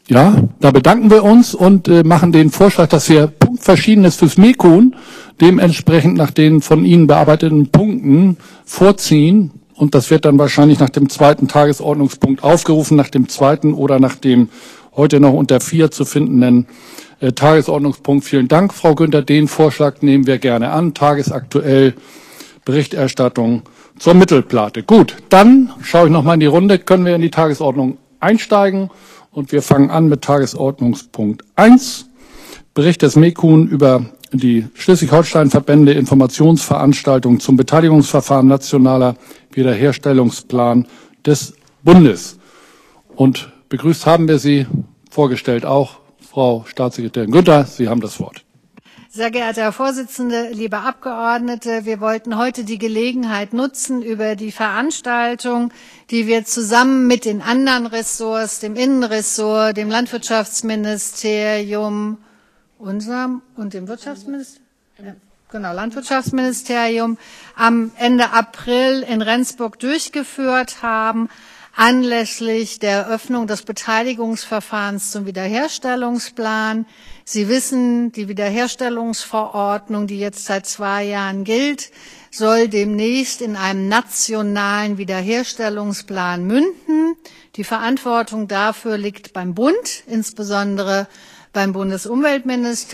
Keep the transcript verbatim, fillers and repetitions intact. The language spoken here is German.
Ja, da bedanken wir uns und äh, machen den Vorschlag, dass wir Punktverschiedenes fürs MEKUN dementsprechend nach den von Ihnen bearbeiteten Punkten vorziehen. Und das wird dann wahrscheinlich nach dem zweiten Tagesordnungspunkt aufgerufen, nach dem zweiten oder nach dem heute noch unter vier zu findenden äh, Tagesordnungspunkt. Vielen Dank, Frau Günther. Den Vorschlag nehmen wir gerne an. Tagesaktuell Berichterstattung zur Mittelplate. Gut, dann schaue ich noch mal in die Runde. Können wir in die Tagesordnung einsteigen? Und wir fangen an mit Tagesordnungspunkt eins. Bericht des MEKUN über die Schleswig-Holstein-Verbände Informationsveranstaltung zum Beteiligungsverfahren nationaler Wiederherstellungsplan des Bundes. Und begrüßt haben wir Sie, vorgestellt auch Frau Staatssekretärin Günther. Sie haben das Wort. Sehr geehrter Herr Vorsitzender, liebe Abgeordnete, wir wollten heute die Gelegenheit nutzen, über die Veranstaltung, die wir zusammen mit den anderen Ressorts, dem Innenressort, dem Landwirtschaftsministerium, unserem und dem Wirtschaftsministerium, genau, Landwirtschaftsministerium, am Ende April in Rendsburg durchgeführt haben, anlässlich der Eröffnung des Beteiligungsverfahrens zum Wiederherstellungsplan. Sie wissen, die Wiederherstellungsverordnung, die jetzt seit zwei Jahren gilt, soll demnächst in einem nationalen Wiederherstellungsplan münden. Die Verantwortung dafür liegt beim Bund, insbesondere beim Bundesumweltministerium.